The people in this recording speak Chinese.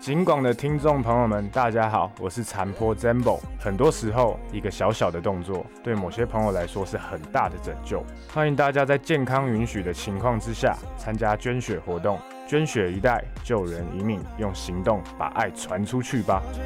警广的听众朋友们，大家好，我是残坡 Zembo。很多时候，一个小小的动作，对某些朋友来说是很大的拯救。欢迎大家在健康允许的情况之下，参加捐血活动，捐血一代，救人一命，用行动把爱传出去吧。